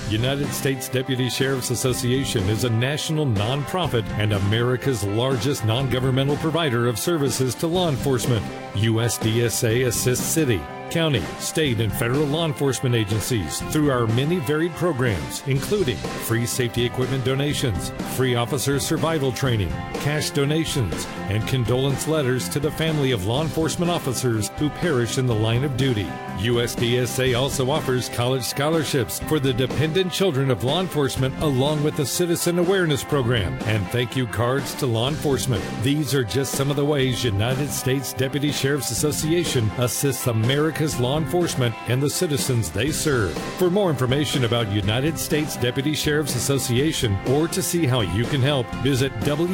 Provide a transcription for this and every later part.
United States Deputy Sheriff's Association is a national nonprofit and America's largest non-governmental provider of services to law enforcement. USDSA assists city, county, state, and federal law enforcement agencies through our many varied programs, including free safety equipment donations, free officer survival training, cash donations, and condolence letters to the family of law enforcement officers who perish in the line of duty. USDSA also offers college scholarships for the dependent children of law enforcement, along with a citizen awareness program and thank you cards to law enforcement. These are just some of the ways United States Deputy Sheriff's Association assists America's law enforcement and the citizens they serve. For more information about United States Deputy Sheriff's Association or to see how you can help, visit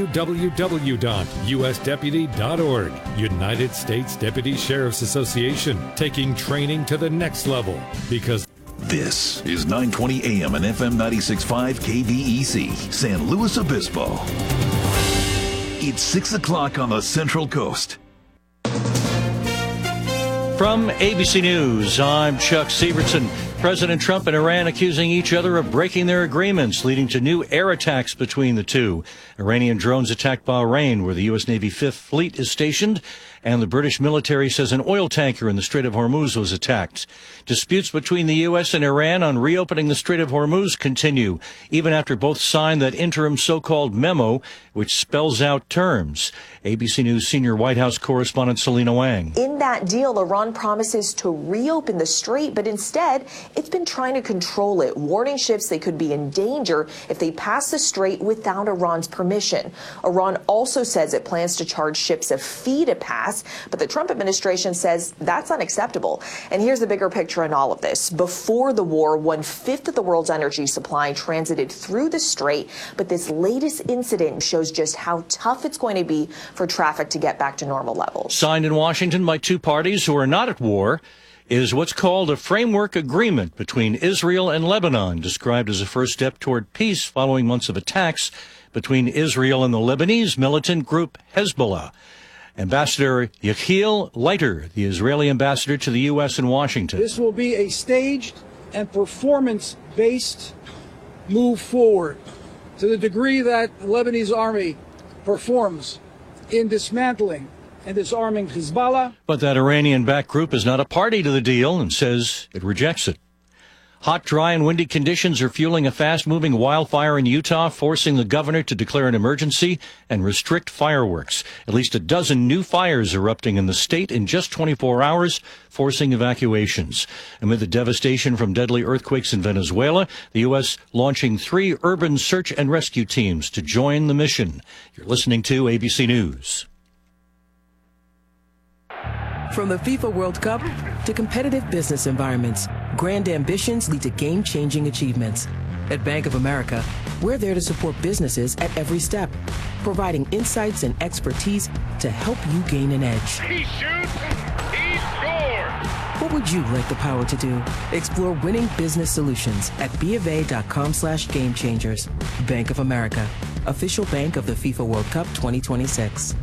www.usdeputy.org. United States Deputy Sheriff's Association, taking training to the next level, because this is 920 AM and FM 96.5 KVEC, San Luis Obispo. It's 6 o'clock on the Central Coast. From ABC News, I'm Chuck Sievertson. President Trump and Iran accusing each other of breaking their agreements, leading to new air attacks between the two. Iranian drones attacked Bahrain, where the U.S. Navy Fifth Fleet is stationed, and the British military says an oil tanker in the Strait of Hormuz was attacked. Disputes between the U.S. and Iran on reopening the Strait of Hormuz continue, even after both signed that interim so-called memo, which spells out terms. ABC News senior White House correspondent Selena Wang. In that deal, Iran promises to reopen the strait, but instead, it's been trying to control it, warning ships they could be in danger if they pass the strait without Iran's permission. Iran also says it plans to charge ships a fee to pass, but the Trump administration says that's unacceptable. And here's the bigger picture in all of this. Before the war, 1/5 of the world's energy supply transited through the strait, but this latest incident shows just how tough it's going to be for traffic to get back to normal levels. Signed in Washington by two parties who are not at war is what's called a framework agreement between Israel and Lebanon, described as a first step toward peace following months of attacks between Israel and the Lebanese militant group Hezbollah. Ambassador Yechiel Leiter, the Israeli ambassador to the U.S. in Washington. This will be a staged and performance-based move forward to the degree that the Lebanese army performs in dismantling and disarming Hezbollah. But that Iranian-backed group is not a party to the deal and says it rejects it. Hot, dry, and windy conditions are fueling a fast-moving wildfire in Utah, forcing the governor to declare an emergency and restrict fireworks. At least a dozen new fires erupting in the state in just 24 hours, forcing evacuations. Amid the devastation from deadly earthquakes in Venezuela, the U.S. launching 3 urban search and rescue teams to join the mission. You're listening to ABC News. From the FIFA World Cup to competitive business environments, grand ambitions lead to game-changing achievements. At Bank of America, we're there to support businesses at every step, providing insights and expertise to help you gain an edge. He shoots, he scores! What would you like the power to do? Explore winning business solutions at BofA.com/gamechangers. Bank of America, official bank of the FIFA World Cup 2026.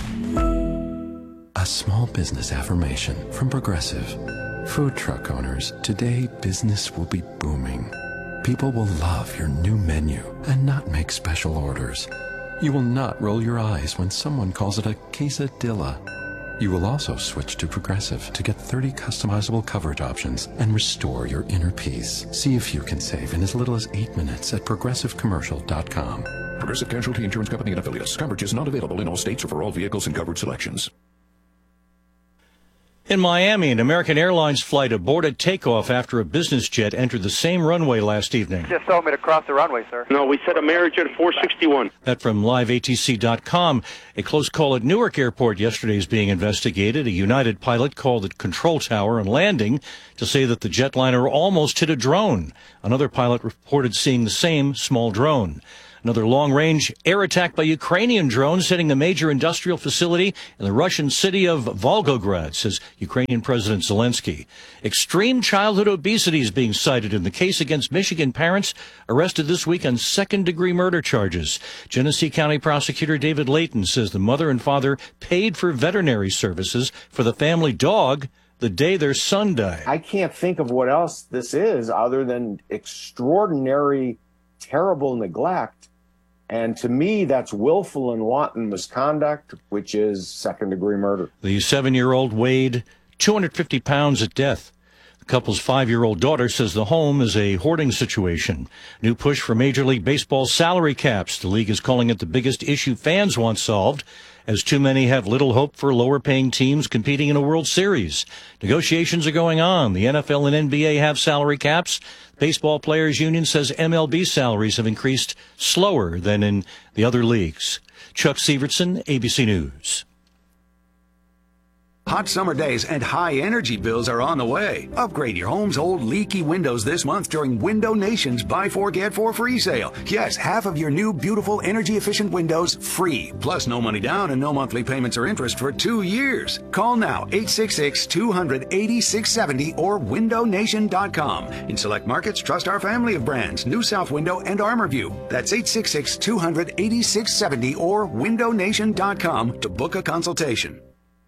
A small business affirmation from Progressive. Food truck owners, today business will be booming. People will love your new menu and not make special orders. You will not roll your eyes when someone calls it a quesadilla. You will also switch to Progressive to get 30 customizable coverage options and restore your inner peace. See if you can save in as little as 8 minutes at progressivecommercial.com. Progressive Casualty Insurance Company and affiliates. Coverage is not available in all states or for all vehicles and coverage selections. In Miami, an American Airlines flight aborted takeoff after a business jet entered the same runway last evening. Just told me to cross the runway, sir. No, we said Amerijet 461. That from liveatc.com. A close call at Newark Airport yesterday is being investigated. A United pilot called the control tower on landing to say that the jetliner almost hit a drone. Another pilot reported seeing the same small drone. Another long-range air attack by Ukrainian drones hitting the major industrial facility in the Russian city of Volgograd, says Ukrainian President Zelensky. Extreme childhood obesity is being cited in the case against Michigan parents arrested this week on second-degree murder charges. Genesee County prosecutor David Layton says the mother and father paid for veterinary services for the family dog the day their son died. I can't think of what else this is other than extraordinary, terrible neglect. And to me, that's willful and wanton misconduct, which is second-degree murder. The 7-year-old weighed 250 pounds at death. The couple's 5-year-old daughter says the home is a hoarding situation. New push for Major League Baseball's salary caps. The league is calling it the biggest issue fans want solved, as too many have little hope for lower-paying teams competing in a World Series. Negotiations are going on. The NFL and NBA have salary caps. Baseball Players Union says MLB salaries have increased slower than in the other leagues. Chuck Sievertson, ABC News. Hot summer days and high energy bills are on the way. Upgrade your home's old leaky windows this month during Window Nation's Buy 4 Get 4 free sale. Yes, half of your new beautiful energy efficient windows free. Plus no money down and no monthly payments or interest for 2 years. Call now 866-200-8670 or windownation.com. In select markets, trust our family of brands, New South Window and ArmorView. That's 866-200-8670 or windownation.com to book a consultation.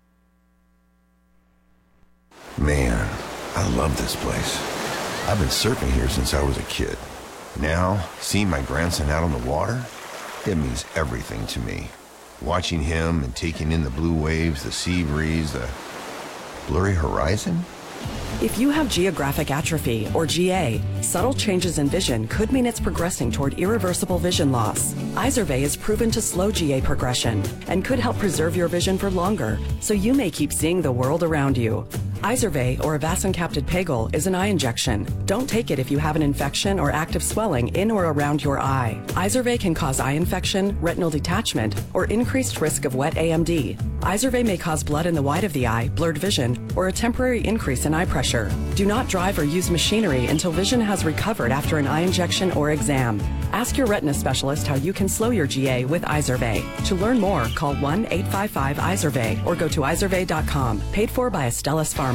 Man, I love this place. I've been surfing here since I was a kid. Now, seeing my grandson out on the water, it means everything to me. Watching him and taking in the blue waves, the sea breeze, the blurry horizon. If you have geographic atrophy, or GA, subtle changes in vision could mean it's progressing toward irreversible vision loss. Izervay is proven to slow GA progression and could help preserve your vision for longer, so you may keep seeing the world around you. Izervay, or avacincaptad pegol, is an eye injection. Don't take it if you have an infection or active swelling in or around your eye. Izervay can cause eye infection, retinal detachment, or increased risk of wet AMD. Izervay may cause blood in the white of the eye, blurred vision, or a temporary increase in eye pressure. Do not drive or use machinery until vision has recovered after an eye injection or exam. Ask your retina specialist how you can slow your GA with Izervay. To learn more, call 1-855-IZERVAY or go to izervay.com. Paid for by Astellas Pharma.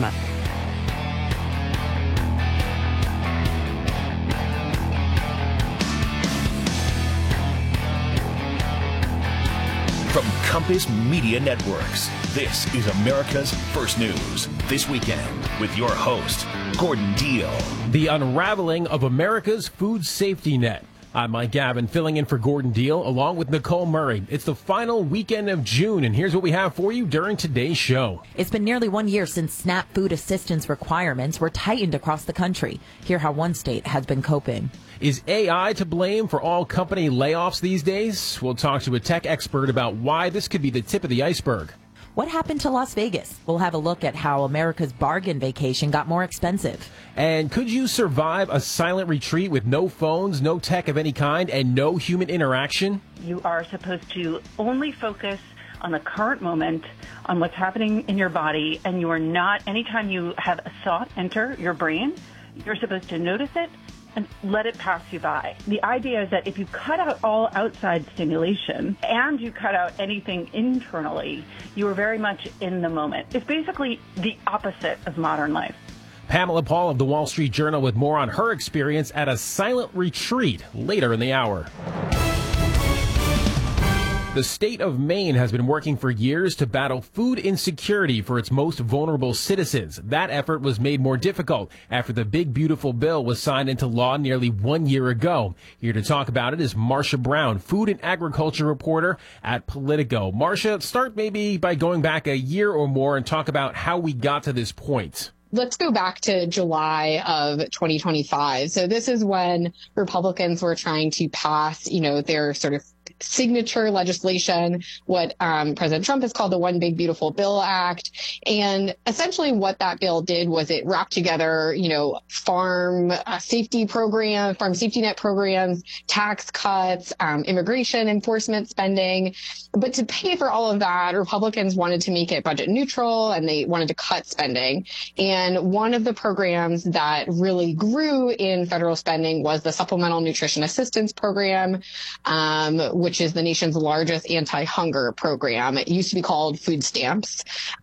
From Compass Media Networks, this is America's First News. This weekend with your host, Gordon Deal. The unraveling of America's food safety net. I'm Mike Gavin, filling in for Gordon Deal, along with Nicole Murray. It's the final weekend of June, and here's what we have for you during today's show. It's been nearly 1 year since SNAP food assistance requirements were tightened across the country. Hear how one state has been coping. Is AI to blame for all company layoffs these days? We'll talk to a tech expert about why this could be the tip of the iceberg. What happened to Las Vegas? We'll have a look at how America's bargain vacation got more expensive. And could you survive a silent retreat with no phones, no tech of any kind, and no human interaction? You are supposed to only focus on the current moment, on what's happening in your body, and you are not, anytime you have a thought enter your brain, you're supposed to notice it and let it pass you by. The idea is that if you cut out all outside stimulation and you cut out anything internally, you are very much in the moment. It's basically the opposite of modern life. Pamela Paul of the Wall Street Journal with more on her experience at a silent retreat later in the hour. The state of Maine has been working for years to battle food insecurity for its most vulnerable citizens. That effort was made more difficult after the Big Beautiful Bill was signed into law nearly 1 year ago. Here to talk about it is Marcia Brown, food and agriculture reporter at Politico. Marcia, start maybe by going back a year or more and talk about how we got to this point. Let's go back to July of 2025. So this is when Republicans were trying to pass, their sort of signature legislation, what President Trump has called the One Big Beautiful Bill Act. And essentially what that bill did was it wrapped together, farm safety net programs, tax cuts, immigration enforcement spending. But to pay for all of that, Republicans wanted to make it budget neutral and they wanted to cut spending. And one of the programs that really grew in federal spending was the Supplemental Nutrition Assistance Program, which is the nation's largest anti-hunger program. It used to be called food stamps.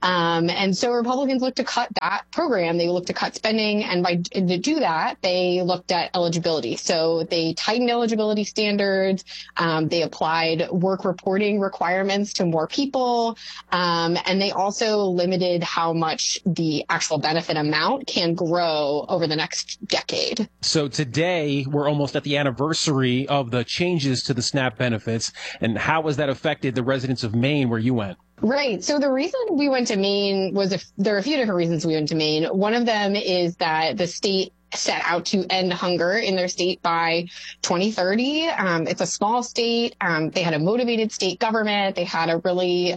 And so Republicans looked to cut that program. They looked to cut spending. And to do that, they looked at eligibility. So they tightened eligibility standards. They applied work reporting requirements to more people. And they also limited how much the actual benefit amount can grow over the next decade. So today, we're almost at the anniversary of the changes to the SNAP benefits. And how has that affected the residents of Maine where you went? Right. So the reason we went to Maine there are a few different reasons we went to Maine. One of them is that the state set out to end hunger in their state by 2030. It's a small state. They had a motivated state government. They had a really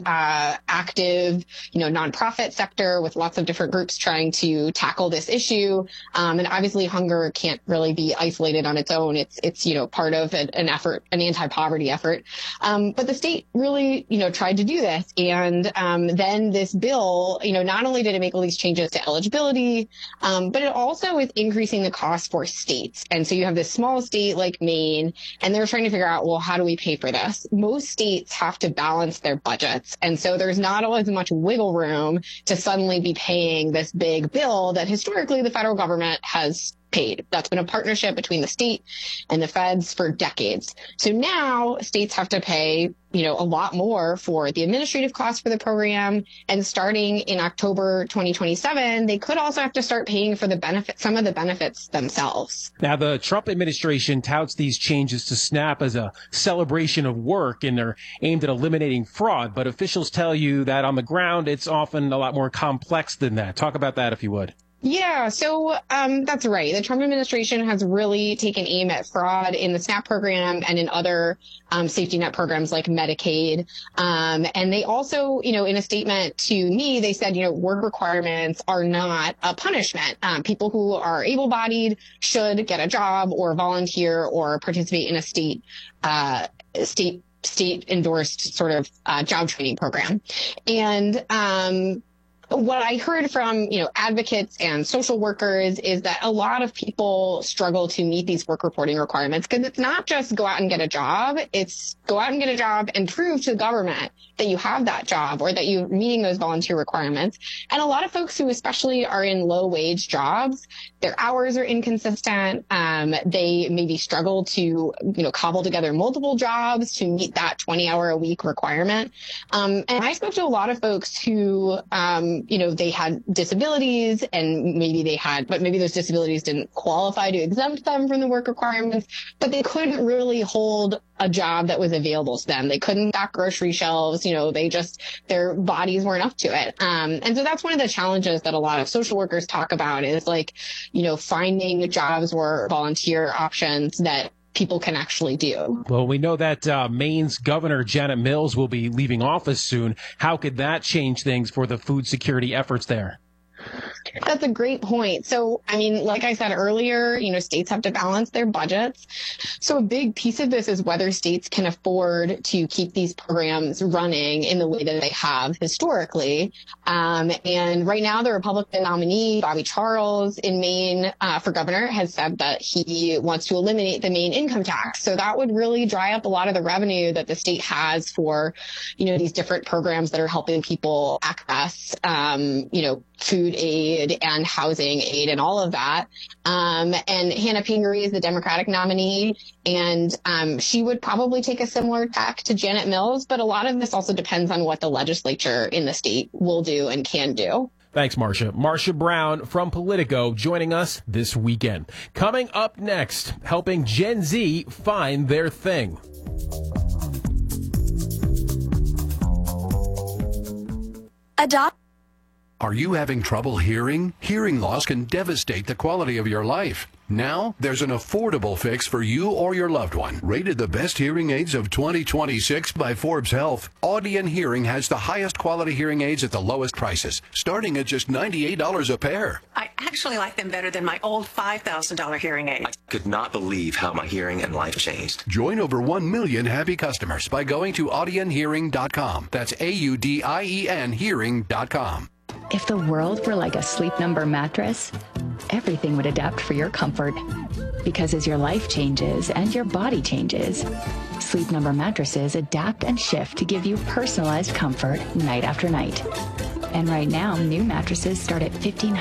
active, nonprofit sector with lots of different groups trying to tackle this issue. And obviously hunger can't really be isolated on its own. It's part of an effort, an anti-poverty effort. But the state really, tried to do this. And then this bill, not only did it make all these changes to eligibility, but it also is increasing the cost for states. And so you have this small state like Maine, and they're trying to figure out, well, how do we pay for this? Most states have to balance their budgets. And so there's not as much wiggle room to suddenly be paying this big bill that historically the federal government has paid. That's been a partnership between the state and the feds for decades. So now states have to pay, a lot more for the administrative costs for the program. And starting in October 2027, they could also have to start paying for some of the benefits themselves. Now, the Trump administration touts these changes to SNAP as a celebration of work, and they're aimed at eliminating fraud. But officials tell you that on the ground, it's often a lot more complex than that. Talk about that, if you would. Yeah, so that's right. The Trump administration has really taken aim at fraud in the SNAP program and in other safety net programs like Medicaid. And they also, in a statement to me, they said, work requirements are not a punishment. People who are able-bodied should get a job or volunteer or participate in a state-endorsed sort of job training program. And what I heard from, advocates and social workers is that a lot of people struggle to meet these work reporting requirements because it's not just go out and get a job. It's go out and get a job and prove to the government that you have that job or that you're meeting those volunteer requirements. And a lot of folks who especially are in low wage jobs, their hours are inconsistent. They maybe struggle to, cobble together multiple jobs to meet that 20-hour-a-week requirement. And I spoke to a lot of folks who, they had disabilities and maybe those disabilities didn't qualify to exempt them from the work requirements, but they couldn't really hold a job that was available to them. They couldn't stock grocery shelves, their bodies weren't up to it. And so that's one of the challenges that a lot of social workers talk about is finding jobs or volunteer options that people can actually do. Well, we know that Maine's Governor Janet Mills will be leaving office soon. How could that change things for the food security efforts there? That's a great point. So, like I said earlier, states have to balance their budgets. So a big piece of this is whether states can afford to keep these programs running in the way that they have historically. And right now, the Republican nominee, Bobby Charles, in Maine for governor, has said that he wants to eliminate the Maine income tax. So that would really dry up a lot of the revenue that the state has for, these different programs that are helping people access, food aid and housing aid and all of that. And Hannah Pingree is the Democratic nominee, and she would probably take a similar tack to Janet Mills. But a lot of this also depends on what the legislature in the state will do and can do. Thanks, Marcia. Marcia Brown from Politico joining us this weekend. Coming up next, helping Gen Z find their thing. Are you having trouble hearing? Hearing loss can devastate the quality of your life. Now, there's an affordable fix for you or your loved one. Rated the best hearing aids of 2026 by Forbes Health, Audion Hearing has the highest quality hearing aids at the lowest prices, starting at just $98 a pair. I actually like them better than my old $5,000 hearing aid. I could not believe how my hearing and life changed. Join over 1 million happy customers by going to audionhearing.com. That's AUDIEN hearing.com. If the world were like a Sleep Number mattress, everything would adapt for your comfort. Because as your life changes and your body changes, Sleep Number mattresses adapt and shift to give you personalized comfort night after night. And right now, new mattresses start at $1,500.